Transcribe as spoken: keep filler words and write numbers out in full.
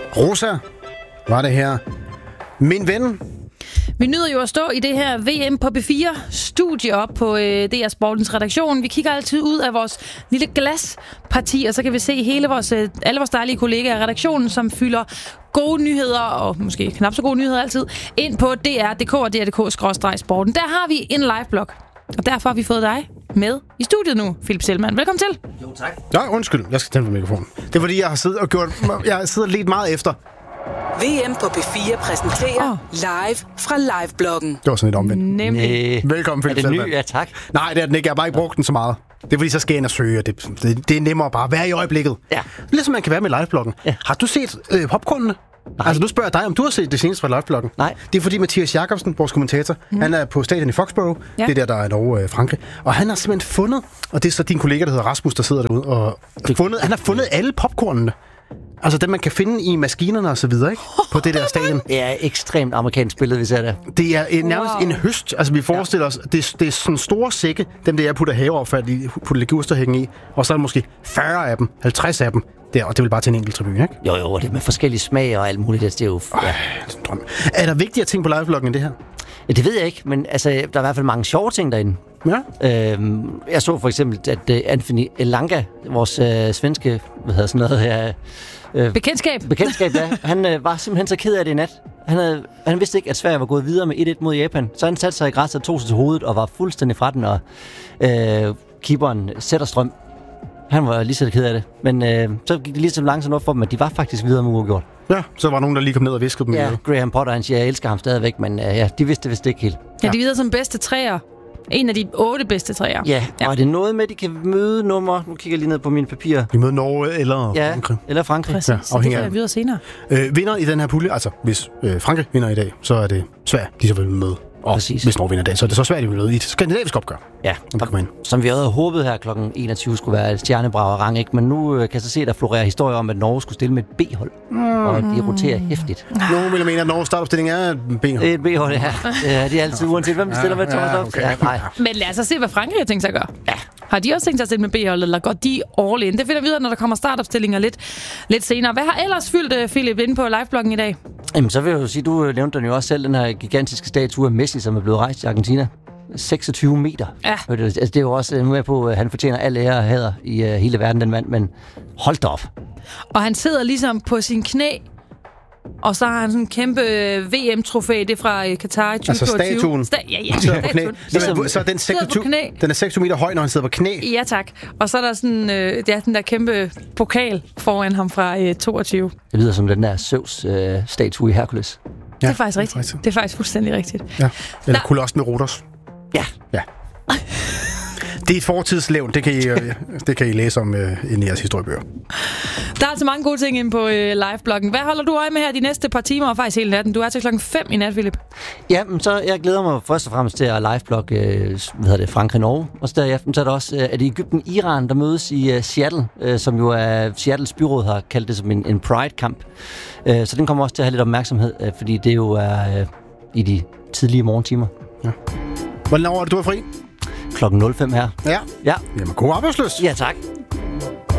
Rosa var det her. Min ven. Vi nyder jo at stå i det her V M på B fire studie op på øh, D R Sportens redaktion. Vi kigger altid ud af vores lille glasparti, og så kan vi se hele vores, øh, alle vores dejlige kollegaer i redaktionen, som fylder gode nyheder, og måske knap så gode nyheder altid, ind på D R punktum D K og D R punktum D K skråstreg sporten. Der har vi en live-blog, og derfor har vi fået dig med i studiet nu, Philip Selman. Velkommen til. Jo, tak. Nej, undskyld. Jeg skal tænde på mikrofonen. Det er fordi, jeg har siddet og gjort... Jeg har siddet lidt meget efter. V M på B fire præsenterer oh. live fra live-bloggen. Det var sådan lidt omvendt. Nemlig. Velkommen, Philip Selman. Er det ny? Ja, tak. Nej, det er den ikke. Jeg har bare ikke brugt den så meget. Det er fordi, så skal jeg ind og søge, og det, det, det er nemmere bare at være i øjeblikket. Ja. Ligesom man kan være med live-bloggen. Ja. Har du set øh, popcornene? Nej. Altså, nu spørger jeg dig, om du har set det seneste fra live-bloggen. Nej. Det er fordi Mathias Jakobsen, vores kommentator, mm. han er på stadion i Foxborough. Ja. Det er der, der er Norge, øh, Frankrig. Og han har simpelthen fundet, og det er så din kollega, der hedder Rasmus, der sidder derude, og fundet, han har fundet alle popcornene. Altså dem, man kan finde i maskinerne og så videre, ikke? På det der stadion. Det er ekstremt amerikansk billede, vi ser det. Det er en, nærmest wow. en høst. Altså vi forestiller os, det, det er sådan store sække, dem der jeg putter haveoverfald i, putter legursterhængen i, og så er der måske fyrre af dem, halvtreds af dem der, og det vil bare til en enkelt tribune, ikke? Jo, jo, det er med forskellige smag og alt muligt. Det er jo... Ja. Øj, drøm. Er der vigtigere ting på live-bloggen end det her? Ja, det ved jeg ikke, men altså, der er i hvert fald mange sjove ting derinde. Ja. Øhm, jeg så for eksempel, at uh, Anthony Elanga, vores uh, svenske, hvad hedder sådan noget her... Øh, bekendtskab. Bekendtskab, ja. Han øh, var simpelthen så ked af det i nat. Han, havde, han vidste ikke, at Sverige var gået videre med et et mod Japan. Så han satte sig i græsset og tog sig til hovedet og var fuldstændig fra den. Og øh, keeperen Zetterstrøm, han var lige så ked af det. Men øh, så gik det lige så langsomt op for dem, at de var faktisk videre med uafgjort. Ja, så var nogen, der lige kom ned og viskede dem. Ja, Graham Potter, han siger, jeg elsker ham stadigvæk, men øh, ja, de vidste det vist ikke helt. Ja, de videre som bedste træer. En af de otte bedste træer. Ja, ja, og er det noget med, at de kan møde nummer? Nu kigger jeg lige ned på mine papirer. De møder Norge eller ja, Frankrig. eller Frankrig. Præcis, ja, så det får jeg videre senere. Øh, vinder i den her pulje, altså hvis øh, Frankrig vinder i dag, så er det Sverige, de så vil møde. Og præcis. Hvis Norge vinder i dag, så er det så svært, at vi møde i et skandinavisk opgør. Ja, og, som vi havde håbet her klokken enogtyve skulle være et stjernebrager rang, ikke? Men nu øh, kan jeg så se, at der florerer historier om, at Norge skulle stille med et B-hold. Mm. Og de roterer hæftigt. Nogle vil mene, at Norges startopstilling er et B-hold. Det er et B-hold, ja. ja de er altid, uanset hvem de stiller med torsdag op. Okay. Ja, nej. Men lad os så se, hvad Frankrig har tænkt sig at gøre. Ja. Har de også tænkt sig at stille med B-holdet, eller går de all in? Det finder vi videre, når der kommer startopstillinger lidt, lidt senere. Hvad har ellers fyldt, uh, Philip, inde på livebloggen i dag? Jamen, så vil jeg jo sige, du nævnte den jo også selv, den her gigantiske statue af Messi, som er blevet rejst i Argentina. seksogtyve meter. Ja. Altså, det er jo også nu er på, at han fortjener al ære og hæder i uh, hele verden, den mand, men hold da op. Og han sidder ligesom på sin knæ, og så har han sådan en kæmpe V M-trofæ, det er fra Qatar tyve altså statuen. Sta- ja, ja, statuen. Ligesom, så er den seksogtyve, den er seksogtyve meter høj, når han sidder på knæ? Ja, tak. Og så er der sådan, øh, ja, den der kæmpe pokal foran ham fra øh, toogtyve. Det lyder som den der Zeus-statue øh, i Hercules. Ja, det er faktisk rigtigt. Det er, det er faktisk fuldstændig rigtigt. Ja. Eller Kolossen med Rhodos. Ja. Ja. Det er et fortidslevn, det kan I, det kan I læse om uh, i jeres historiebøger. Der er altså mange gode ting inde på uh, livebloggen. Hvad holder du øje med her de næste par timer, og faktisk hele natten? Du er til klokken fem i nat, Philip. Ja, så jeg glæder mig først og fremmest til at liveblogge, uh, hvad hedder det, Frankrig-Norge. Og så der i aften, så er der også, uh, er det Egypten-Iran, der mødes i uh, Seattle, uh, som jo er Seattles byråd har kaldt det som en, en pride-kamp. Uh, så den kommer også til at have lidt opmærksomhed, uh, fordi det jo er uh, i de tidlige morgentimer. Ja. Hvornår er det, du er fri? klokken nul fem her. Ja. Ja. Jamen, god arbejdsløs. Ja, tak.